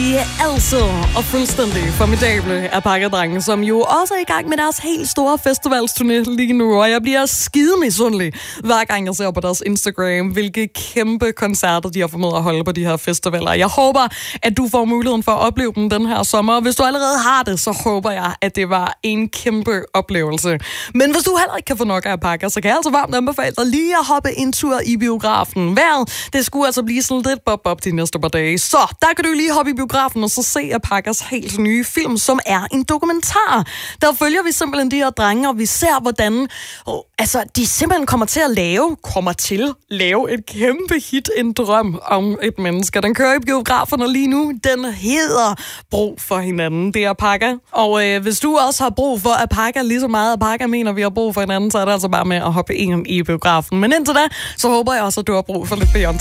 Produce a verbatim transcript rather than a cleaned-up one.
de altså og fuldstændig formidable alpaka-drenge, som jo også er i gang med deres helt store festivalsturné lige nu, og jeg bliver skide misundelig, hver gang jeg ser på deres Instagram, hvilke kæmpe koncerter de har formået at holde på de her festivaler. Jeg håber, at du får muligheden for at opleve dem den her sommer, og hvis du allerede har det, så håber jeg, at det var en kæmpe oplevelse. Men hvis du heller ikke kan få nok af alpaka, så kan jeg altså varmt anbefale dig lige at hoppe en tur i biografen. Vejret, det skulle altså blive sådan lidt bob-bob de næste par dage. Så der kan du lige hoppe i biografen og så se alpakas helt nye film, som er en dokumentar. Der følger vi simpelthen de her drenge, og vi ser, hvordan oh, altså, de simpelthen kommer til at lave, kommer til lave et kæmpe hit, en drøm om et menneske. Den kører i biograferne lige nu. Den hedder Brug for hinanden. Det er alpaka. Og øh, hvis du også har brug for alpaka, lige så meget alpaka mener, vi har brug for hinanden, så er det altså bare med at hoppe ind i biografen. Men indtil da, så håber jeg også, at du har brug for lidt Beyoncé.